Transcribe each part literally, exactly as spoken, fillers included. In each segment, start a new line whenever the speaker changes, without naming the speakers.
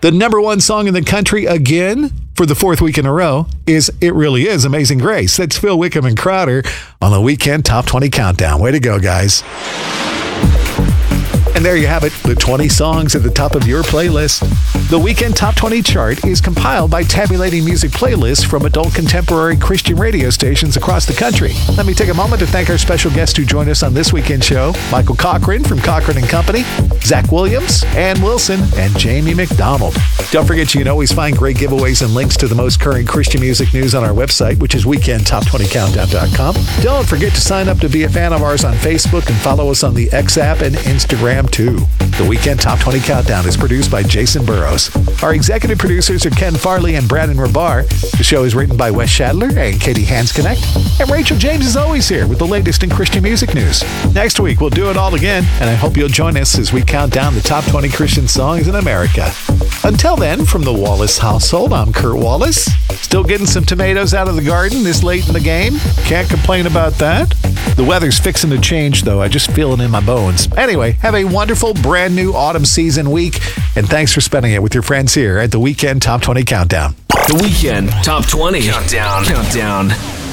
The number one song in the country again for the fourth week in a row is It Really Is Amazing Grace. That's Phil Wickham and Crowder on the Weekend Top twenty Countdown. Way to go, guys. And there you have it, the twenty songs at the top of your playlist. The Weekend Top twenty chart is compiled by tabulating music playlists from adult contemporary Christian radio stations across the country. Let me take a moment to thank our special guests who joined us on this weekend show, Michael Cochran from Cochran and Company, Zach Williams, Ann Wilson, and Jamie McDonald. Don't forget you can always find great giveaways and links to the most current Christian music news on our website, which is weekend top twenty countdown dot com. Don't forget to sign up to be a fan of ours on Facebook and follow us on the X app and Instagram too. The Weekend Top twenty Countdown is produced by Jason Burrows. Our executive producers are Ken Farley and Brandon Rabar. The show is written by Wes Shadler and Katie Hansknecht. And Rachel James is always here with the latest in Christian music news. Next week, we'll do it all again, and I hope you'll join us as we count down the top twenty Christian songs in America. Until then, from the Wallace household, I'm Kurt Wallace. Still getting some tomatoes out of the garden this late in the game. Can't complain about that. The weather's fixing to change, though. I just feel it in my bones. Anyway, have a wonderful, brand new autumn season week, and thanks for spending it with your friends here at the Weekend Top twenty Countdown.
The Weekend Top twenty Countdown. Countdown.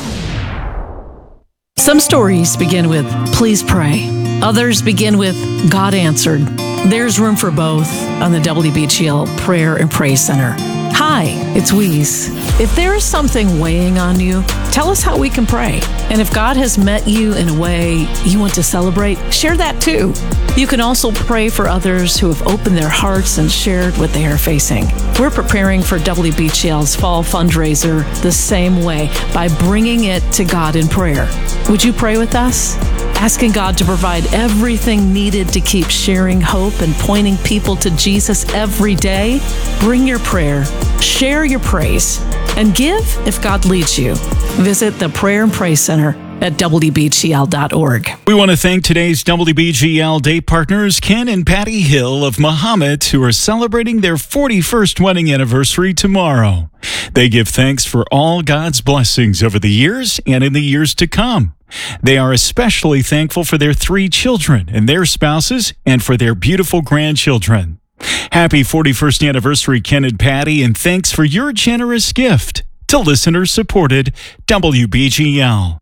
Some stories begin with, please pray. Others begin with, God answered. There's room for both on the W B G L Prayer and Praise Center. Hi, it's Weeze. If there is something weighing on you, tell us how we can pray. And if God has met you in a way you want to celebrate, share that too. You can also pray for others who have opened their hearts and shared what they are facing. We're preparing for W B G L's fall fundraiser the same way, by bringing it to God in prayer. Would you pray with us? Asking God to provide everything needed to keep sharing hope and pointing people to Jesus every day? Bring your prayer, share your praise, and give if God leads you. Visit the Prayer and Praise Center at W B G L dot org.
We want to thank today's W B G L Day partners, Ken and Patty Hill of Mahomet, who are celebrating their forty-first wedding anniversary tomorrow. They give thanks for all God's blessings over the years and in the years to come. They are especially thankful for their three children and their spouses, and for their beautiful grandchildren. Happy forty-first anniversary, Ken and Patty, and thanks for your generous gift to listener-supported W B G L.